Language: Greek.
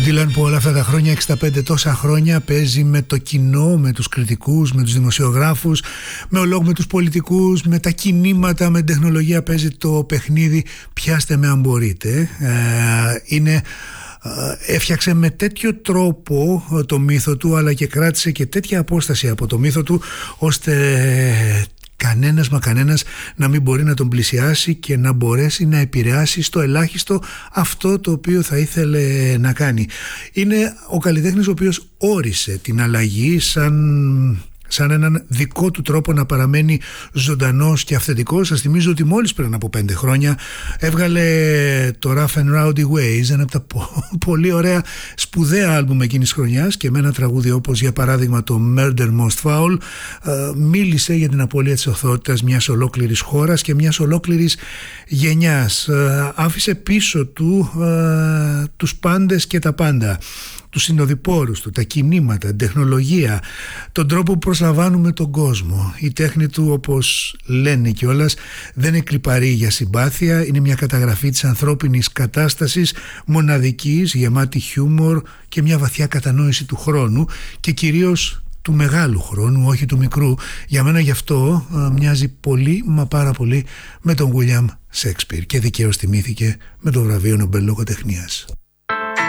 Dylan που όλα αυτά τα χρόνια, 65 τόσα χρόνια, παίζει με το κοινό, με τους κριτικούς, με τους δημοσιογράφους, με τους πολιτικούς, με τα κινήματα, με την τεχνολογία, παίζει το παιχνίδι πιάστε με αν μπορείτε. Έφτιαξε με τέτοιο τρόπο το μύθο του, αλλά και κράτησε και τέτοια απόσταση από το μύθο του, ώστε κανένας να μην μπορεί να τον πλησιάσει και να μπορέσει να επηρεάσει στο ελάχιστο αυτό το οποίο θα ήθελε να κάνει. Είναι ο καλλιτέχνης ο οποίος όρισε την αλλαγή σαν έναν δικό του τρόπο να παραμένει ζωντανός και αυθεντικός. Σας θυμίζω ότι μόλις πριν από 5 χρόνια έβγαλε το Rough and Rowdy Ways, ένα από τα πολύ ωραία σπουδαία άλμπουμ εκείνης χρονιάς, και με ένα τραγούδι όπως για παράδειγμα το Murder Most Foul μίλησε για την απώλεια της ορθότητας μιας ολόκληρης χώρας και μιας ολόκληρης γενιάς. Άφησε πίσω του τους πάντες και τα πάντα, τους συνοδοιπόρους του, τα κινήματα, την τεχνολογία, τον τρόπο που προσλαμβάνουμε τον κόσμο. Η τέχνη του, όπως λένε κιόλας, δεν είναι κλιπαρή για συμπάθεια, είναι μια καταγραφή της ανθρώπινης κατάστασης, μοναδικής, γεμάτη χιούμορ και μια βαθιά κατανόηση του χρόνου, και κυρίως του μεγάλου χρόνου, όχι του μικρού. Για μένα γι' αυτό μοιάζει πολύ, μα πάρα πολύ, με τον William Shakespeare, και δικαίως τιμήθηκε με το βραβείο Νομπέλ Λογοτεχνίας.